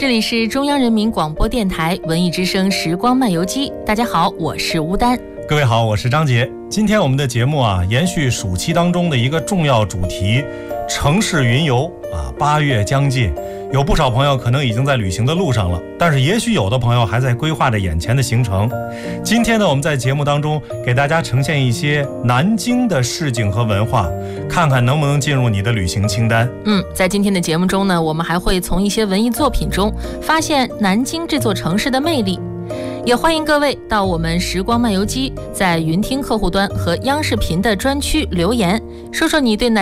这里是中央人民广播电台文艺之声时光漫游记，大家好，我是吴丹。 各位好，我是张杰。今天我们的节目延续暑期当中的一个重要主题，城市云游8月将近，有不少朋友可能已经在旅行的路上了，但是也许有的朋友还在规划着眼前的行程。今天呢，我们在节目当中给大家呈现一些南京的市井和文化，看看能不能进入你的旅行清单。 在今天的节目中呢，我们还会从一些文艺作品中发现南京这座城市的魅力。也欢迎各位到我们时光漫游机在云听客户端和央视频的专区留言，说说你对南